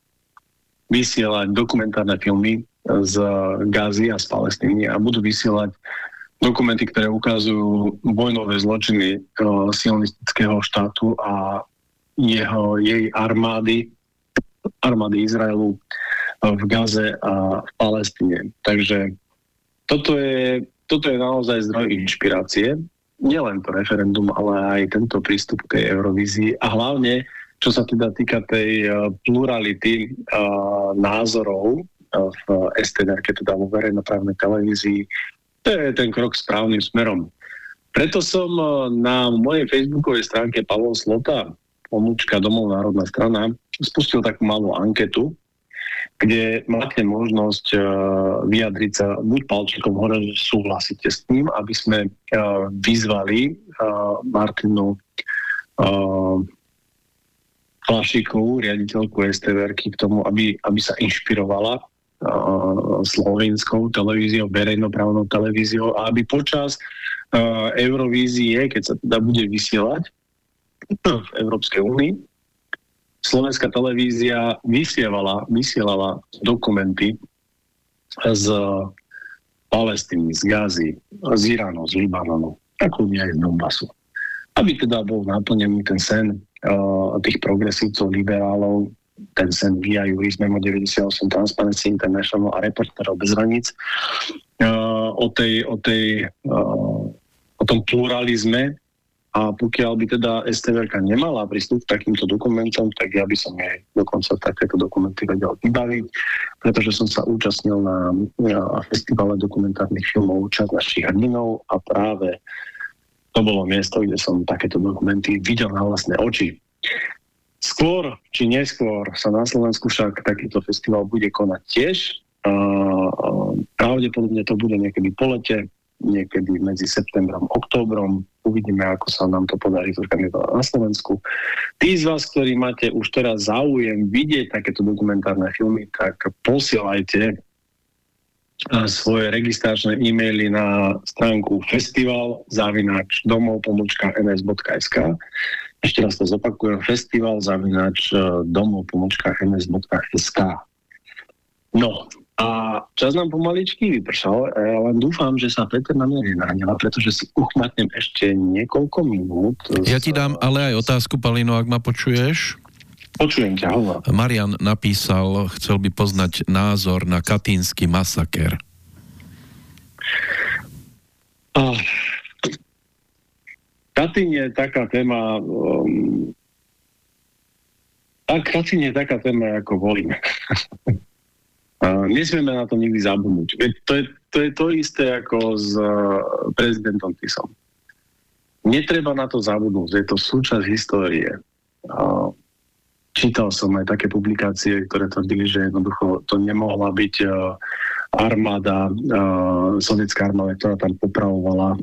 vysielať dokumentárne filmy z Gazy a z Palestíny a budú vysielať dokumenty, ktoré ukazujú vojnové zločiny uh, sionistického štátu a jeho, jej armády, armády Izraelu uh, v Gaze a v Palestíne. Takže toto je, toto je naozaj zdroj inšpirácie. Nielen to referendum, ale aj tento prístup k tej Eurovízii a hlavne, čo sa teda týka tej uh, plurality uh, názorov uh, v es té en er, teda vo verejnoprávnej televízii, to je ten krok správnym smerom. Preto som uh, na mojej facebookovej stránke Pavol Slota, pomôčka Domov národná strana, spustil takú malú anketu, kde máte možnosť uh, vyjadriť sa buď palčekom hore, že súhlasíte s tým, aby sme uh, vyzvali uh, Martinu uh, Flašíkovú, riaditeľku es té vé erky, k tomu, aby, aby sa inšpirovala uh, slovenskou televíziou, verejnoprávnou televíziou a aby počas uh, Eurovízie, keď sa teda bude vysielať v Európskej únii, slovenská televízia vysievala, vysielala dokumenty z Palestíny, z Gazy, z Iránu, z Libanonu, ako aj z Donbasu. Aby teda bol naplnený ten sen uh, tých progresívcov, liberálov, ten sen Via Juris Memo deväťdesiatosem, Transparency International a Reportérov bez hraníc, uh, o, tej, o, tej, uh, o tom pluralizme. A pokiaľ by teda es té vé erka nemala prístup k takýmto dokumentom, tak ja by som jej dokonca takéto dokumenty vedel vybaviť, pretože som sa účastnil na, na festivale dokumentárnych filmov Čas našich hrdinov a práve to bolo miesto, kde som takéto dokumenty videl na vlastné oči. Skôr či neskôr sa na Slovensku však takýto festival bude konať tiež. Uh, pravdepodobne to bude niekedy po lete, niekedy medzi septembrom a októbrom. Uvidíme, ako sa nám to podarí zorganizovať na Slovensku. Tí z vás, ktorí máte už teraz záujem vidieť takéto dokumentárne filmy, tak posielajte svoje registračné e-maily na stránku festival zavináč domov pomôčka en es bodka es ká. Ešte raz to zopakujem, festival zavináč domov pomôčka en es bodka es ká. No, a čas nám pomaličky vypršal, ja len dúfam, že sa Peter na mňa nenahneva, pretože si uchmatnem ešte niekoľko minút. Ja ti dám ale aj otázku, Palino, ak ma počuješ. Počujem ťa, hovor. Marian napísal, chcel by poznať názor na katínsky masaker. Ah, Katyn je taká téma... Um, tak, Katyn je taká téma ako Volín. Uh, nesmieme na to nikdy zabudnúť. To je, to je to isté ako s uh, prezidentom Tisom. Netreba na to zabudnúť. Je to súčasť histórie. Uh, či čítal som aj také publikácie, ktoré tvrdili, že jednoducho to nemohla byť uh, armáda, uh, sovietská armáda, ktorá tam popravovala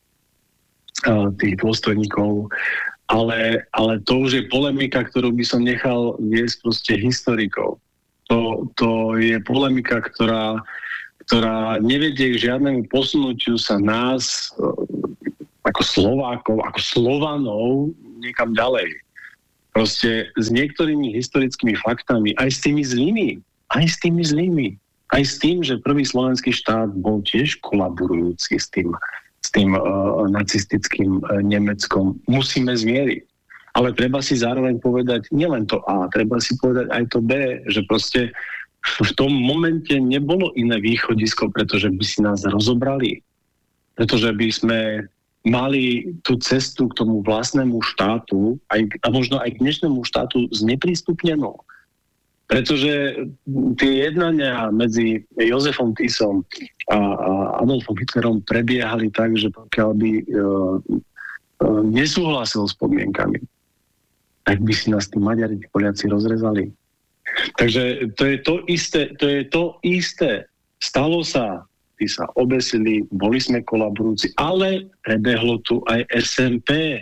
uh, tých dôstojníkov. Ale, ale to už je polemika, ktorú by som nechal viesť proste historikov. To, to je polemika, ktorá, ktorá nevedie k žiadnemu posunutiu sa nás uh, ako Slovákov, ako Slovanov niekam ďalej. Proste s niektorými historickými faktami, aj s tými zlými, aj s tými zlými, aj s tým, že prvý slovenský štát bol tiež kolaborujúci s tým, s tým uh, nacistickým uh, Nemeckom, musíme zmieriť. Ale treba si zároveň povedať nielen to A, treba si povedať aj to B, že proste v tom momente nebolo iné východisko, pretože by si nás rozobrali. Pretože by sme mali tú cestu k tomu vlastnému štátu aj, a možno aj k dnešnému štátu zneprístupnenú. Pretože tie jednania medzi Jozefom Tisom a, a Adolfom Hitlerom prebiehali tak, že pokiaľ by uh, uh, nesúhlasil s podmienkami, tak by si nás tí Maďari, tí Poliaci rozrezali. Takže to je to isté, to je to isté. Stalo sa, tí sa obesili, boli sme kolaborujúci, ale prebehlo tu aj es en pé.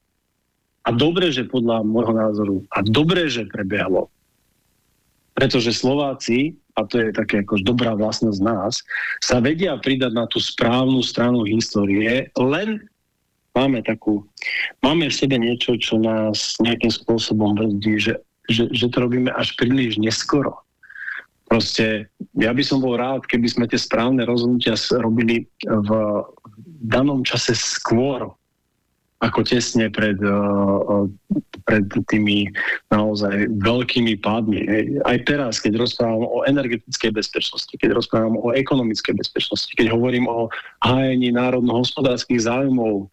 A dobre, že podľa môjho názoru, a dobre, že prebehlo. Pretože Slováci, a to je také ako dobrá vlastnosť nás, sa vedia pridať na tú správnu stranu histórie, len máme takú, máme v sebe niečo, čo nás nejakým spôsobom brzdí, že, že, že to robíme až príliš neskoro. Proste, ja by som bol rád, keby sme tie správne rozhodnutia robili v danom čase skôr, ako tesne pred, pred tými naozaj veľkými pádmi. Aj teraz, keď rozprávam o energetickej bezpečnosti, keď rozprávam o ekonomickej bezpečnosti, keď hovorím o hájení národno-hospodárskych záujmov,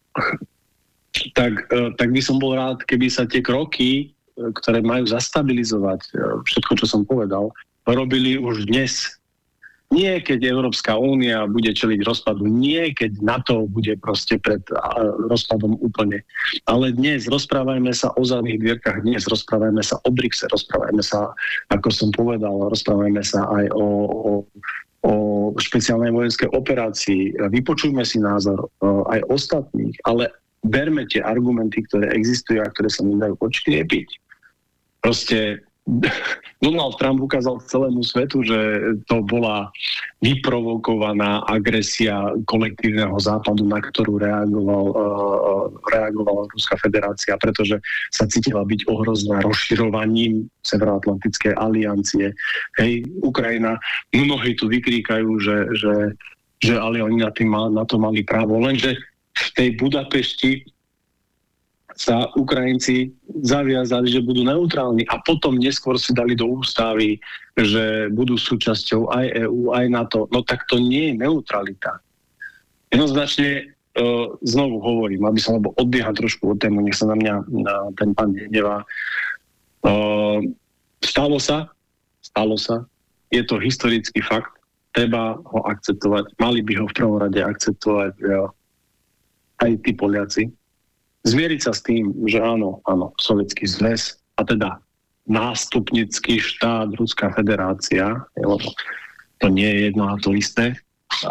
tak, tak by som bol rád, keby sa tie kroky, ktoré majú zastabilizovať všetko, čo som povedal, robili už dnes. Nie keď Európska únia bude čeliť rozpadu, nie keď NATO bude proste pred rozpadom úplne. Ale dnes rozprávajme sa o zadných dvierkach, dnes rozprávajme sa o BRICSe, rozprávajme sa, ako som povedal, rozprávajme sa aj o, o, o špeciálnej vojenskej operácii. Vypočujme si názor aj ostatných, ale berme tie argumenty, ktoré existujú a ktoré sa nedajú odškriepiť. Proste Donald Trump ukázal celému svetu, že to bola vyprovokovaná agresia kolektívneho západu, na ktorú reagoval, uh, reagovala Ruská federácia, pretože sa cítila byť ohrozená rozširovaním Severoatlantickej aliancie. Hej, Ukrajina, mnohí tu vykríkajú, že, že, že ale oni na, tým, na to mali právo, lenže v tej Budapešti sa Ukrajinci zaviazali, že budú neutrálni a potom neskôr si dali do ústavy, že budú súčasťou aj é ú, aj NATO. No tak to nie je neutralita. Jednoznačne uh, znovu hovorím, aby som lebo odbiehal trošku od tému, nech sa na mňa na ten pán nehnevá. Uh, stalo sa, stalo sa, je to historický fakt, treba ho akceptovať, mali by ho v prvom rade akceptovať uh, aj tí Poliaci. Zmieriť sa s tým, že áno, áno, Sovietský zväz a teda nástupnický štát Ruská federácia, lebo to nie je jedno a to isté, a, a,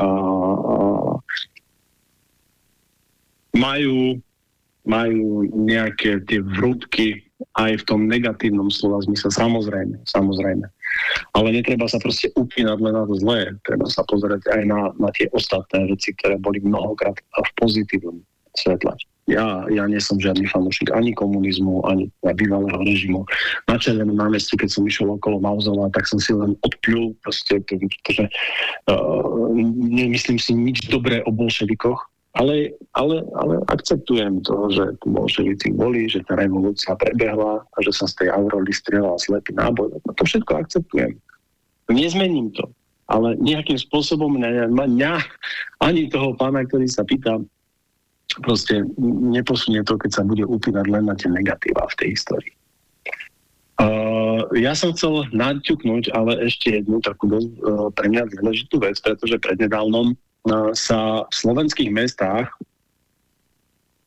majú, majú nejaké tie vrútky aj v tom negatívnom slova zmysle, samozrejme, samozrejme. Ale netreba sa proste upínať len na to zlé, treba sa pozerať aj na, na tie ostatné veci, ktoré boli mnohokrát v pozitívnom svetle. Ja, ja nie som žiadny fanúšik ani komunizmu, ani bývalého režimu. Na Červenom námestí, keď som išiel okolo Mauzola, tak som si len odpľul, proste, pretože uh, nemyslím si nič dobré o bolševikoch, ale, ale, ale akceptujem to, že tu bolševici boli, že tá revolúcia prebehla a že sa z tej aurory strieľal slepý náboj. To všetko akceptujem. Nezmením to. Ale nejakým spôsobom mňa, mňa ani toho pána, ktorý sa pýta, proste neposunie to, keď sa bude upínať len na tie negatíva v tej histórii. Uh, ja som chcel naťuknúť, ale ešte jednu takú dosť uh, pre mňa dôležitú vec, pretože prednedávnom uh, sa v slovenských mestách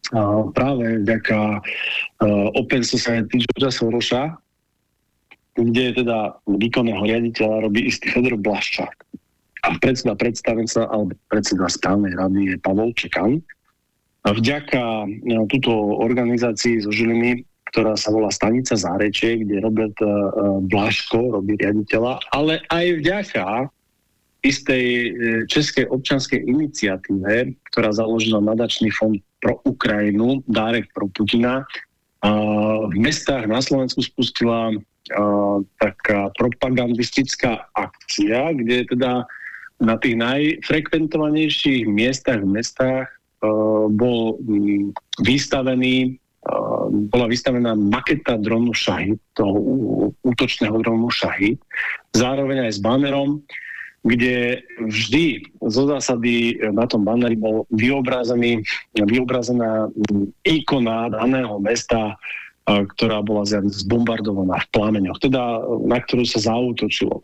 práve vďaka Open Society Georgea Sorosa, kde teda výkonného riaditeľa robí istý Fedor Blaščák. A predseda predstavenca, alebo predseda správnej rady je Pavol Čekan. A vďaka túto organizácii zo Žiliny, ktorá sa volá Stanica Zárečie, kde Robert Blaško robí riaditeľa, ale aj vďaka istej českej občianskej iniciatíve, ktorá založila nadačný fond pro Ukrajinu, Dárek pro Putina, a v mestách na Slovensku spustila a, taká propagandistická akcia, kde teda na tých najfrekventovanejších miestach v mestách a, bol m, vystavený a, bola vystavená maketa dronu Šahid, toho útočného dronu Šahid, zároveň aj s banerom, kde vždy zo zásady na tom banneri bol vyobrazený, vyobrazená ikona daného mesta, ktorá bola zbombardovaná v plameňoch, teda na ktorú sa zaútočilo.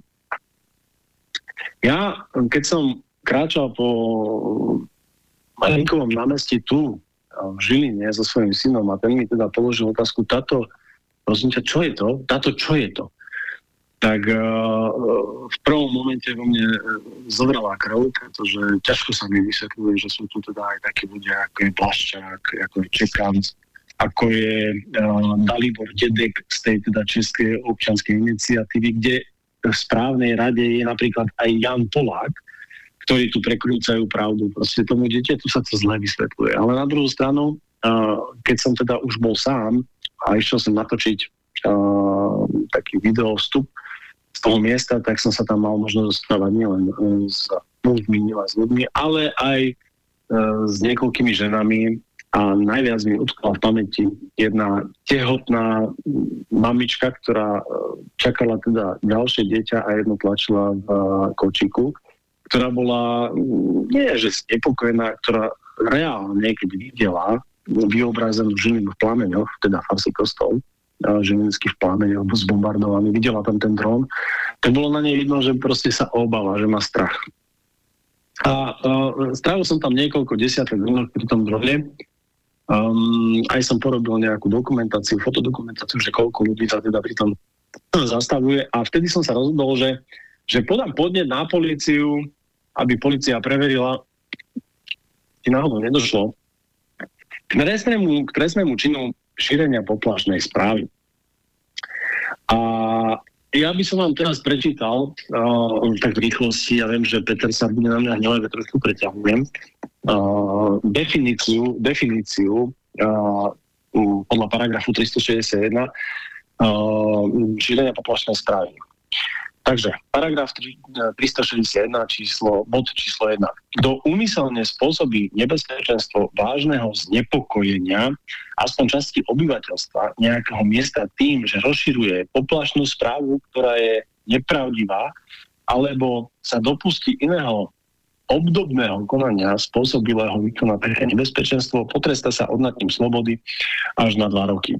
Ja, keď som kráčal po Marinkovom námestí tu, v Žiline, so svojím synom, a ten mi teda položil otázku, táto, prosím ťa, čo je to? Táto, čo je to? Tak uh, v prvom momente vo mne zobrala krv, pretože ťažko sa mi vysvetľuje, že sú tu teda aj takí ľudia, ako je Blaščák, ako je Čekan, ako je uh, Dalibor Dedek z tej teda Českej občianskej iniciatívy, kde v správnej rade je napríklad aj Jan Polák, ktorí tu prekrúcajú pravdu. Proste tomu dieťaťu sa to zle vysvetľuje. Ale na druhú stranu, uh, keď som teda už bol sám a išiel som natočiť uh, taký videovstup z toho miesta, tak som sa tam mal možnosť rozprávať nielen s ľuďmi, nielen s ľuďmi, ale aj e, s niekoľkými ženami, a najviac mi utkala v pamäti jedna tehotná mamička, ktorá čakala teda ďalšie dieťa a jedno tlačila v kočíku, ktorá bola nie že znepokojená, ktorá reálne, keď videla vyobrazenú Žilinu v plameňoch, teda farský kostol, Žilinský v plameňoch, zbombardovaný, videla tam ten dron, tak bolo na nej vidno, že proste sa obáva, že má strach. A uh, strávil som tam niekoľko desiatok minút pri tom drone. Um, aj som porobil nejakú dokumentáciu, fotodokumentáciu, že koľko ľudí sa teda pri tom zastavuje, a vtedy som sa rozhodol, že, že podám podnet na políciu, aby polícia preverila, či náhodou nedošlo k trestnému, k trestnému činu šírenia poplašnej správy. A ja by som vám teraz prečítal uh, tak v rýchlosti, ja viem, že Peter sa bude na mňa hnevať, trošku preťahujem, uh, definíciu, definíciu uh, podľa paragrafu tristošesťdesiatjeden uh, šírenia poplašnej správy. Takže, paragraf tristošesťdesiatjeden, číslo, bod číslo jeden. Kto úmyselne spôsobí nebezpečenstvo vážneho znepokojenia aspoň časti obyvateľstva nejakého miesta tým, že rozširuje poplašnú správu, ktorá je nepravdivá, alebo sa dopustí iného obdobného konania spôsobilého vykonať také nebezpečenstvo, potrestá sa odňatím slobody až na dva roky.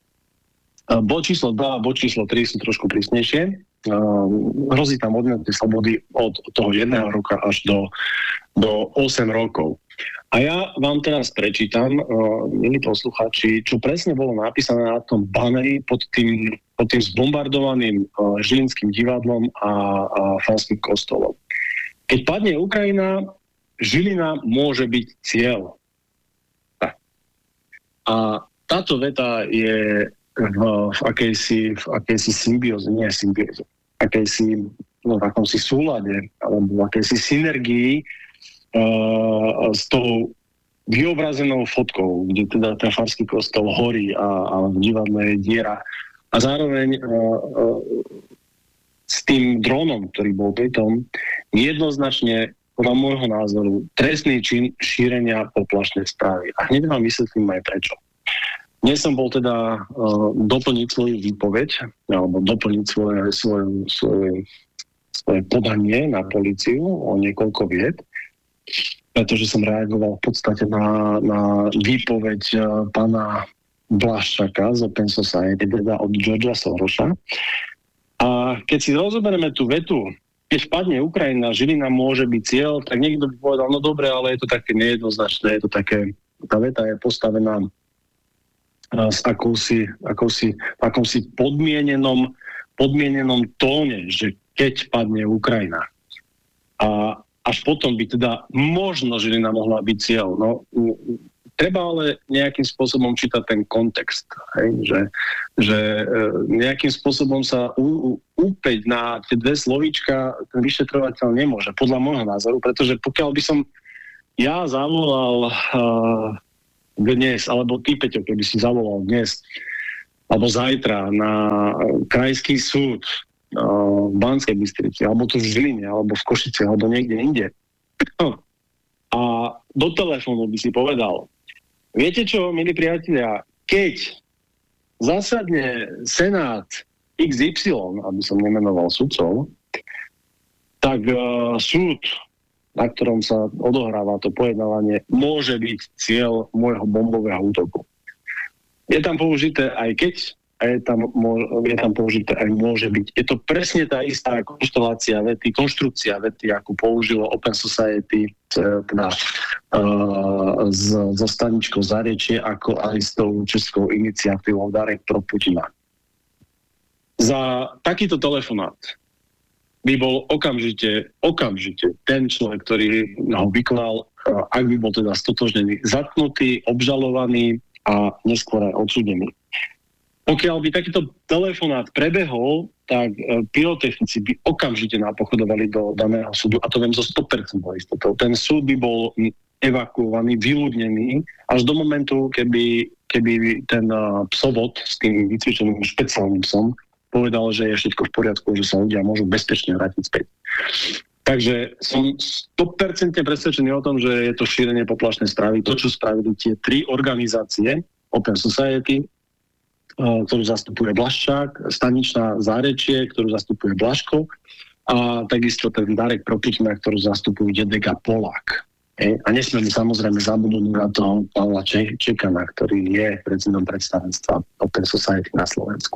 Bod číslo dva a bod číslo tri sú trošku prísnejšie. Uh, hrozí tam odňatie slobody od toho jedného roka až do, do osem rokov. A ja vám teraz prečítam, uh, milí poslucháči, čo presne bolo napísané na tom banneri pod tým, pod tým zbombardovaným uh, Žilinským divadlom a, a farským kostolom. Keď padne Ukrajina, Žilina môže byť cieľ. Tak. A táto veta je v, v akejsi, v akejsi symbióze, nie symbióze, akejsi, no, v akomsi súlade, alebo v akejsi synergii uh, s tou vyobrazenou fotkou, kde teda ten farský kostol horí a, a v divadle je diera. A zároveň uh, uh, s tým dronom, ktorý bol pri tom, jednoznačne, podľa môjho názoru, trestný čin šírenia poplašnej správy. A hneď vám vysvetlím aj prečo. Dnes som bol teda uh, doplniť svoju výpoveď, alebo doplniť svoje, svoje, svoje, svoje podanie na políciu o niekoľko vied, pretože som reagoval v podstate na, na výpoveď uh, pána Blaščáka z Open Society, teda od Georgea Sorosa. A keď si rozoberieme tú vetu, keď padne Ukrajina, Žilina môže byť cieľ, tak niekto by povedal, no dobre, ale je to také nejednoznačné, je to také tá veta je postavená s akousi, akousi, akousi podmienenom, podmienenom tóne, že keď padne Ukrajina. A až potom by teda možno Žilina mohla byť cieľ. No, treba ale nejakým spôsobom čítať ten kontext. Hej? Že, že nejakým spôsobom sa u, úpeť na tie dve slovíčka ten vyšetrovateľ nemôže, podľa môjho názoru, pretože pokiaľ by som ja zavolal uh, dnes, alebo ty, Peťo, keby si zavolal dnes, alebo zajtra na krajský súd uh, v Banskej Bystrici, alebo tu v Žiline, alebo v Košici, alebo niekde inde. A do telefónu by si povedal, viete čo, milí priatelia, keď zasadne Senát iks ypsilon, aby som nemenoval sudcov, tak uh, súd, na ktorom sa odohráva to pojednávanie, môže byť cieľ môjho bombového útoku. Je tam použité aj keď, a je tam, je tam použité aj môže byť. Je to presne tá istá konštelácia vety, konštrukcia vety, ako použilo Open Society teda, uh, so staničkou Zariečie, ako aj s tou českou iniciatívou Darek pro Putina. Za takýto telefonát by bol okamžite, okamžite ten človek, ktorý ho vykonal, ak by bol teda stotožnený, zatknutý, obžalovaný a neskôr aj odsúdený. Pokiaľ by takýto telefonát prebehol, tak pyrotechnici by okamžite napochodovali do daného súdu, a to viem zo sto percent istotou. Ten súd by bol evakuovaný, vyľudnený, až do momentu, keby, keby ten psovod s tým vycvičeným špeciálnym psom povedal, že je všetko v poriadku, že sa ľudia môžu bezpečne vrátiť späť. Takže som sto percent presvedčený o tom, že je to šírenie poplašnej správy. To, čo spravili tie tri organizácie, Open Society, ktorú zastupuje Blaščák, Staničná Zárečie, ktorú zastupuje Blaško, a takisto ten Darek pro Putina, ktorú zastupujú Dedek a Polák. A nesmieme samozrejme zabudnúť na toho Pavla Čekana, ktorý je prezidentom predstavenstva Open Society na Slovensku.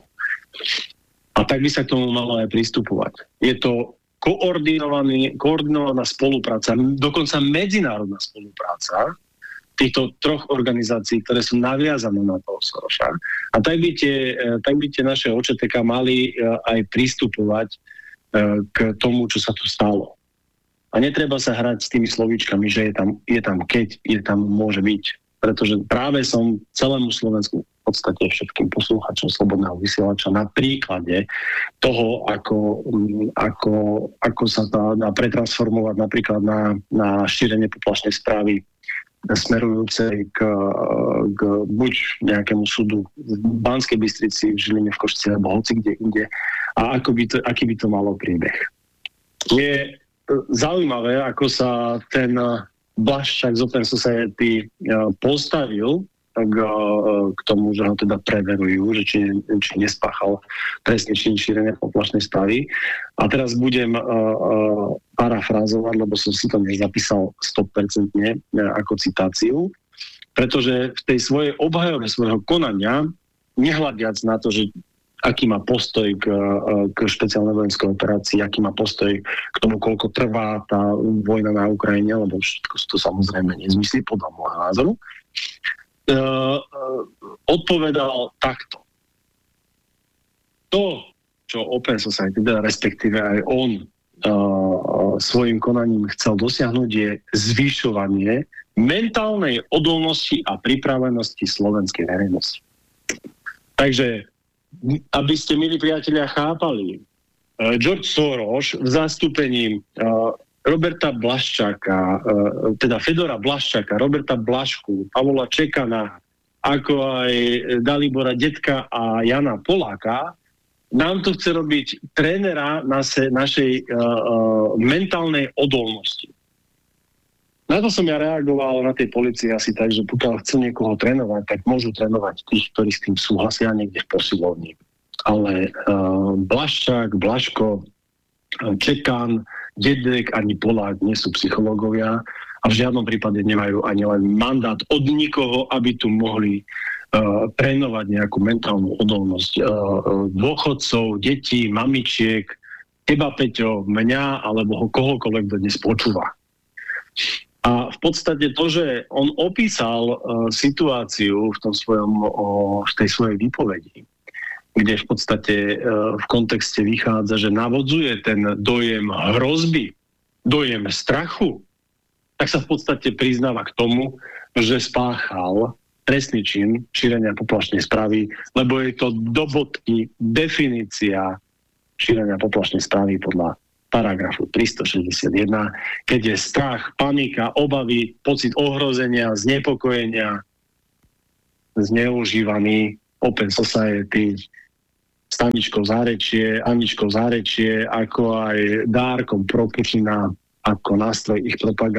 A tak by sa k tomu malo aj pristupovať. Je to koordinovaný, koordinovaná spolupráca, dokonca medzinárodná spolupráca týchto troch organizácií, ktoré sú naviazané na toho Soroša. A tak by tie, tak by tie naše ó čé té ká mali aj pristupovať k tomu, čo sa tu stalo. A netreba sa hrať s tými slovíčkami, že je tam, je tam keď, je tam môže byť. Pretože práve som celému Slovensku, v podstate všetkým poslúchačom Slobodného vysielača na príklade toho, ako, ako, ako sa to dá pretransformovať napríklad na, na šírenie poplašnej správy smerujúcej k, k buď nejakému súdu v Banskej Bystrici, v Žiline, v Košici alebo hoci kde inde, a ako by to, aký by to malo príbeh. Je zaujímavé, ako sa ten Blaščák z Open Society postavil k, k tomu, že ho teda preverujú, že či, či nespáchal trestný čin šírenia poplašnej správy. A teraz budem uh, uh, parafrázovať, lebo som si to nezapísal sto percent ako citáciu, pretože v tej svojej obhajobe svojho konania, nehľadiac na to, že aký má postoj k, k špeciálnej vojenskej operácii, aký má postoj k tomu, koľko trvá tá vojna na Ukrajine, lebo všetko to samozrejme nezmyslí podľa môjho názoru, Uh, uh, odpovedal takto. To, čo Open Society, teda respektíve aj on uh, uh, svojim konaním chcel dosiahnuť, je zvyšovanie mentálnej odolnosti a pripravenosti slovenskej verejnosti. Takže, aby ste, milí priatelia, chápali, uh, George Soros v zastúpení uh, Roberta Blaščáka, teda Fedora Blaščáka, Roberta Blašku, Pavla Čekana, ako aj Dalibora Dedka a Jana Poláka, nám to chce robiť trénera nase, našej uh, mentálnej odolnosti. Na to som ja reagoval na tej policii asi tak, že pokiaľ chcú niekoho trénovať, tak môžu trénovať tých, ktorí s tým súhlasia niekde v posilovni. Ale uh, Blaščák, Blaško, Čekan, Dedek ani Polák nie sú psychológovia a v žiadnom prípade nemajú ani len mandát od nikoho, aby tu mohli uh, trénovať nejakú mentálnu odolnosť uh, dôchodcov, detí, mamičiek, teba, Peťo, mňa alebo ho kohokoľvek, kto dnes počúva. A v podstate to, že on opísal uh, situáciu v tom svojom, uh, v tej svojej výpovedi, kde v podstate uh, v kontexte vychádza, že navodzuje ten dojem hrozby, dojem strachu, tak sa v podstate priznáva k tomu, že spáchal trestný čin šírenia poplašnej správy, lebo je to do bodky definícia šírenia poplašnej správy podľa paragrafu tristošesťdesiatjeden, keď je strach, panika, obavy, pocit ohrozenia, znepokojenia, zneužívaný open society, staničkou zárečie, Aničkou zárečie, ako aj dárkom pro Putina ako nástroj ich propagandy.